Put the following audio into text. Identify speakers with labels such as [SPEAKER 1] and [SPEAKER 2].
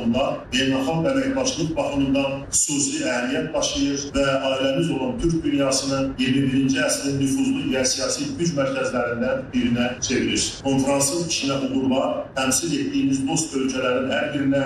[SPEAKER 1] adımlar beynəlxalq əməkdaşlıq baxımından xüsusi əhəmiyyət daşıyır və ailəmiz olan Türk dünyasının 21-ci əsrin nüfuzlu siyasi güc mərkəzlərindən birinə çevirir. Konferansın işinə uğurlar, təmsil etdiyimiz dost ölkələrin hər birinə